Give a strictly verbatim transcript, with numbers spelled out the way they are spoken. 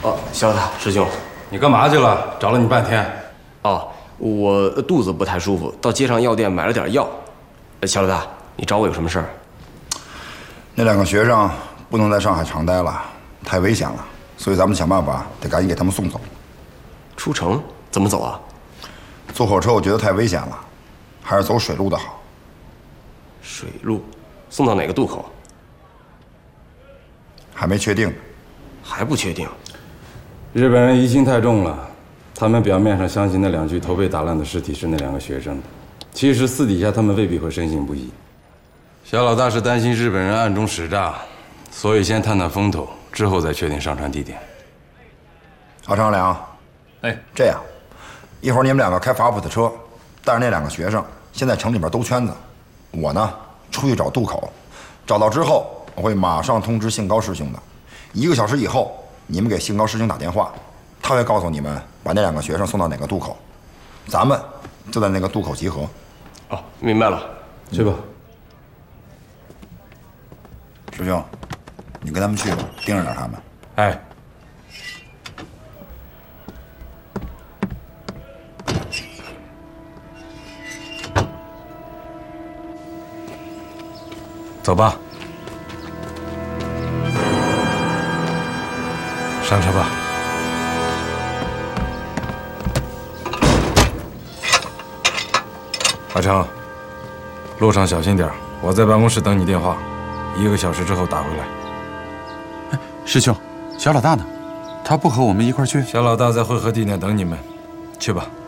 哦，小老大，师兄， 你干嘛去了？找了你半天。 哦，我肚子不太舒服，到街上药店买了点药。小老大，你找我有什么事儿？ 那两个学生不能在上海长待了，太危险了，所以咱们想办法得赶紧给他们送走。 出城怎么走啊？ 坐火车我觉得太危险了，还是走水路的好。 水路，送到哪个渡口？ 还没确定。 还不确定。 日本人疑心太重了，他们表面上相信那两具头被打烂的尸体是那两个学生的，其实私底下他们未必会深信不疑。小老大是担心日本人暗中使诈，所以先探探风头，之后再确定上船地点。 阿长良， 哎， 这样，一会儿你们两个开法普的车，带着那两个学生，先在城里面兜圈子。我呢，出去找渡口，找到之后，我会马上通知杏高师兄的。一个小时以后，你们给杏高师兄打电话，他会告诉你们把那两个学生送到哪个渡口，咱们就在那个渡口集合。 哦，明白了， 去吧。 师兄，你跟他们去吧，盯着点他们。 哎。走吧。上车吧。阿成，路上小心点，我在办公室等你电话，一个小时之后打回来。 哎，师兄，小老大呢？他不和我们一块去？ 小老大在汇合地点等你们，去吧。